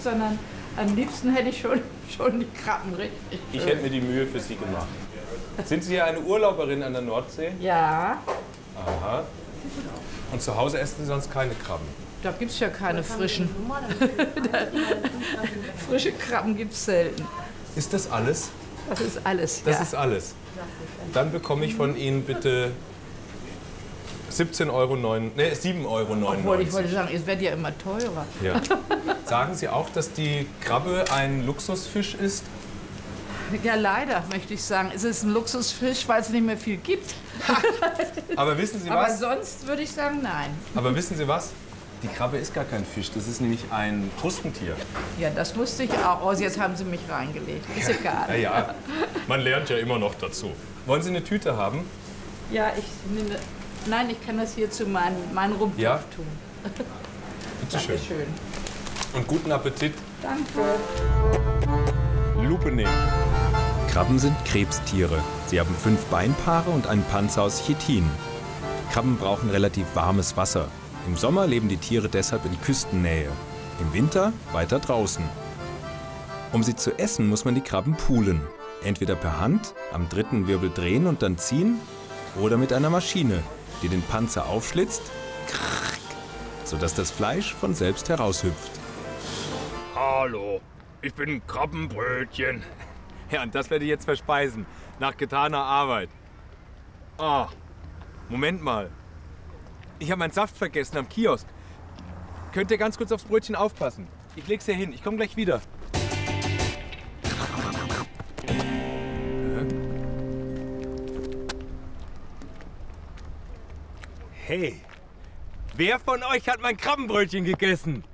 nicht, sondern am liebsten hätte ich schon die Krabben richtig. Ich hätte mir die Mühe für Sie gemacht. Sind Sie ja eine Urlauberin an der Nordsee? Ja, Aha. Und zu Hause essen Sie sonst keine Krabben? da gibt es ja keine frischen. Frische Krabben gibt es selten. Ist das alles? Das ist alles, Das ja. ist alles. Dann bekomme ich von Ihnen bitte 7,99 Euro. Obwohl, ich wollte sagen, es wird ja immer teurer. Ja. Sagen Sie auch, dass die Krabbe ein Luxusfisch ist? Ja, leider, möchte ich sagen. Es ist ein Luxusfisch, weil es nicht mehr viel gibt. Aber wissen Sie Aber was? sonst würde ich sagen, nein. Aber wissen Sie was? Die Krabbe ist gar kein Fisch, das ist nämlich ein Krustentier. Ja, das wusste ich auch. Oh, jetzt haben Sie mich reingelegt. Ist egal. Ja, ja, man lernt ja immer noch dazu. Wollen Sie eine Tüte haben? Ja, ich nehme. Nein, ich kann das hier zu meinem Rumpf Ja? tun. Bitte schön. Schön. Und guten Appetit. Danke. Lupe nehmen. Krabben sind Krebstiere. Sie haben 5 Beinpaare und einen Panzer aus Chitin. Krabben brauchen relativ warmes Wasser. Im Sommer leben die Tiere deshalb in Küstennähe. Im Winter weiter draußen. Um sie zu essen, muss man die Krabben poolen. Entweder per Hand, am dritten Wirbel drehen und dann ziehen, oder mit einer Maschine, die den Panzer aufschlitzt, sodass das Fleisch von selbst heraushüpft. Hallo, ich bin Krabbenbrötchen. Ja, und das werde ich jetzt verspeisen, nach getaner Arbeit. Ah, Moment mal. Ich habe meinen Saft vergessen am Kiosk. Könnt ihr ganz kurz aufs Brötchen aufpassen? Ich leg's hier hin, ich komme gleich wieder. Hey, wer von euch hat mein Krabbenbrötchen gegessen?